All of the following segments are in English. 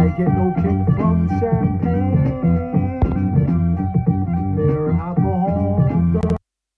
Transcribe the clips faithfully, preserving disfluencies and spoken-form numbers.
I get no kick from champagne. Mere alcohol.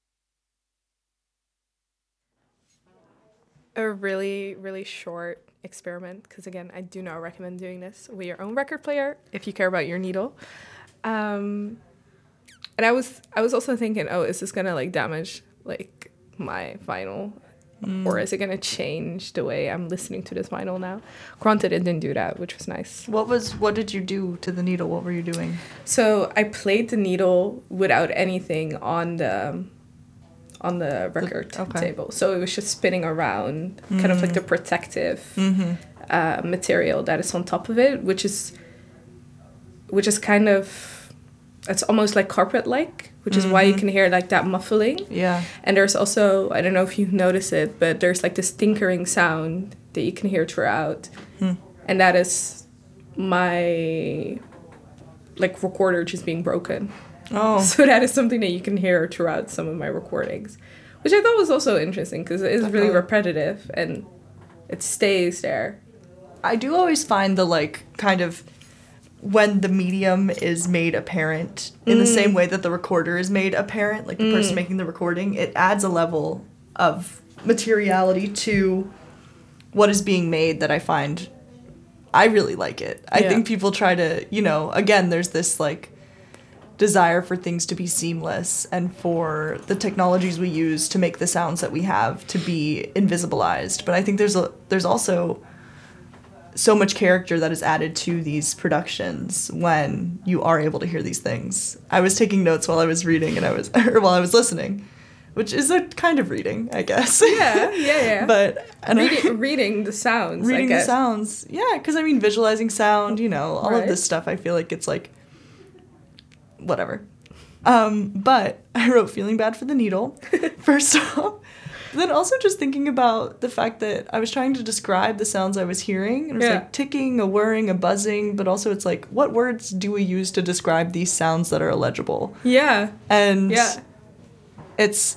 A really, really short experiment, because again, I do not recommend doing this with your own record player if you care about your needle. Um, and I was, I was also thinking, oh, is this gonna like damage like my vinyl, mm. or is it gonna change the way I'm listening to this vinyl now? Granted, it didn't do that, which was nice. What was, what did you do to the needle? What were you doing? So I played the needle without anything on the. on the record okay. table. So it was just spinning around, mm-hmm. kind of like the protective mm-hmm. uh, material that is on top of it, which is which is kind of, it's almost like carpet-like, which is mm-hmm. why you can hear like that muffling. Yeah. And there's also, I don't know if you notice it, but there's like this tinkering sound that you can hear throughout. Hmm. And that is my like recorder just being broken. Oh. So that is something that you can hear throughout some of my recordings, which I thought was also interesting because it is really repetitive and it stays there. I do always find the like kind of when the medium is made apparent in mm. the same way that the recorder is made apparent, like the mm. person making the recording, it adds a level of materiality to what is being made that I find I really like it. I yeah. think people try to, you know, again, there's this like desire for things to be seamless and for the technologies we use to make the sounds that we have to be invisibilized. But I think there's a there's also so much character that is added to these productions when you are able to hear these things. I was taking notes while I was reading and I was or while I was listening, which is a kind of reading, I guess. Yeah, yeah, yeah. But and reading, I, reading the sounds. Reading I guess. the sounds, yeah, because I mean, visualizing sound, you know, all right. of this stuff. I feel like it's like whatever. Um, but I wrote feeling bad for the needle, first off. Then also just thinking about the fact that I was trying to describe the sounds I was hearing. And it was yeah. like ticking, a whirring, a buzzing, but also it's like, what words do we use to describe these sounds that are illegible? Yeah. And yeah. it's,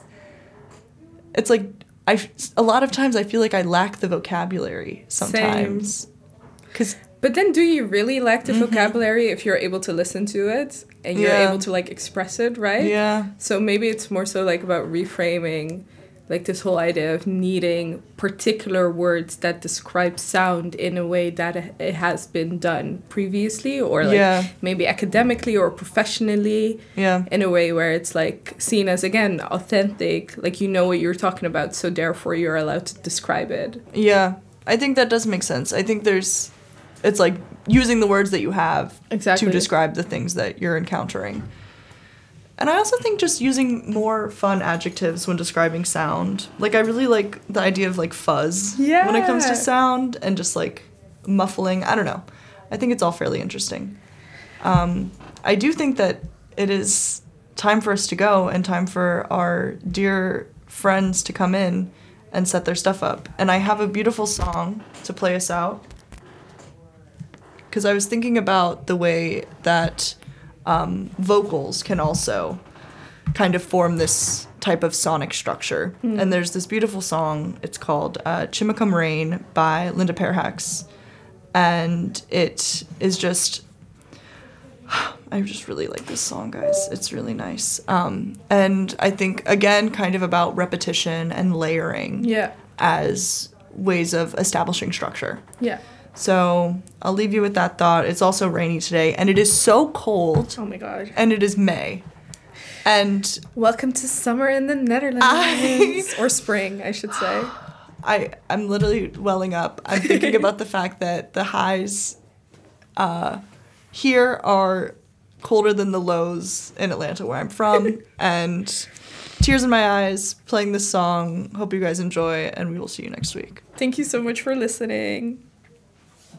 it's like, I, a lot of times I feel like I lack the vocabulary sometimes. Cause But then do you really lack the mm-hmm. vocabulary if you're able to listen to it and you're yeah. able to like express it, right? Yeah. So maybe it's more so like about reframing like this whole idea of needing particular words that describe sound in a way that it has been done previously or like yeah. maybe academically or professionally yeah. in a way where it's like seen as, again, authentic, like you know what you're talking about, so therefore you're allowed to describe it. Yeah, I think that does make sense. I think there's, it's like using the words that you have exactly. to describe the things that you're encountering. And I also think just using more fun adjectives when describing sound. Like, I really like the idea of, like, fuzz yeah. when it comes to sound and just, like, muffling. I don't know. I think it's all fairly interesting. Um, I do think that it is time for us to go and time for our dear friends to come in and set their stuff up. And I have a beautiful song to play us out. Because I was thinking about the way that um, vocals can also kind of form this type of sonic structure. Mm. And there's this beautiful song. It's called uh, Chimicum Rain by Linda Perhacs. And it is just... I just really like this song, guys. It's really nice. Um, and I think, again, kind of about repetition and layering yeah. as ways of establishing structure. Yeah. So I'll leave you with that thought. It's also rainy today, and it is so cold. Oh my god. And it is May. And welcome to summer in the Netherlands. I, or spring, I should say. I, I'm literally welling up. I'm thinking about the fact that the highs uh, here are colder than the lows in Atlanta, where I'm from. And tears in my eyes, playing this song. Hope you guys enjoy, and we will see you next week. Thank you so much for listening.